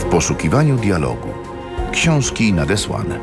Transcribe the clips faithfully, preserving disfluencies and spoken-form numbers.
poszukiwaniu dialogu. Książki nadesłane.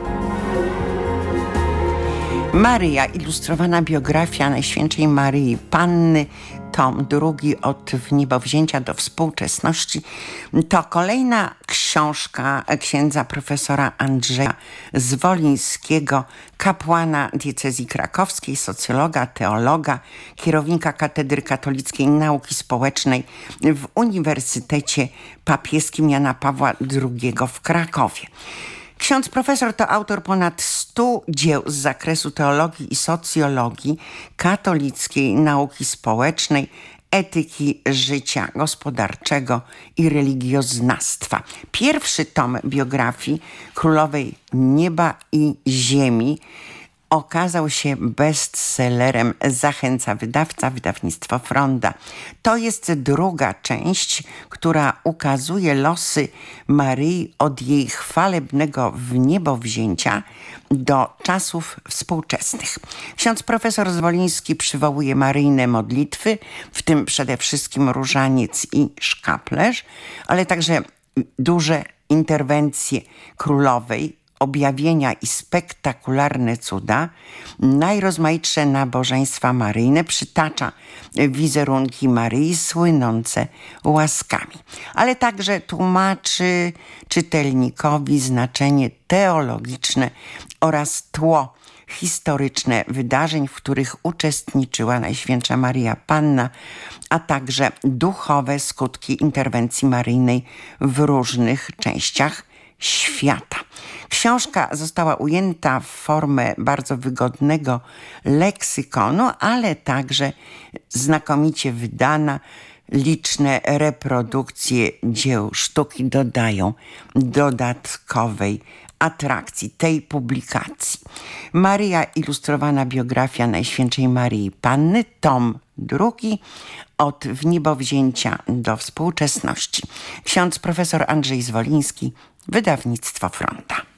Maryja, ilustrowana biografia Najświętszej Maryi Panny, tom drugi od wniebowzięcia do współczesności, to kolejna książka księdza profesora Andrzeja Zwolińskiego, kapłana diecezji krakowskiej, socjologa, teologa, kierownika Katedry Katolickiej Nauki Społecznej w Uniwersytecie Papieskim Jana Pawła drugiego w Krakowie. Ksiądz profesor to autor ponad stu dzieł z zakresu teologii i socjologii, katolickiej nauki społecznej, etyki życia gospodarczego i religioznawstwa. Pierwszy tom biografii królowej nieba i ziemi okazał się bestsellerem. Zachęca wydawca, wydawnictwo Fronda. To jest druga część, która ukazuje losy Maryi od jej chwalebnego wniebowzięcia do czasów współczesnych. Ksiądz profesor Zwoliński przywołuje maryjne modlitwy, w tym przede wszystkim różaniec i szkaplerz, ale także duże interwencje królowej, objawienia i spektakularne cuda, najrozmaitsze nabożeństwa maryjne, przytacza wizerunki Maryi słynące łaskami, ale także tłumaczy czytelnikowi znaczenie teologiczne oraz tło historyczne wydarzeń, w których uczestniczyła Najświętsza Maryja Panna, a także duchowe skutki interwencji maryjnej w różnych częściach świata. Książka została ujęta w formę bardzo wygodnego leksykonu, ale także znakomicie wydana. Liczne reprodukcje dzieł sztuki dodają dodatkowej atrakcji tej publikacji. Maryja, ilustrowana biografia Najświętszej Maryi Panny, tom drugi od wniebowzięcia do współczesności. Ksiądz profesor Andrzej Zwoliński, wydawnictwo Fronda.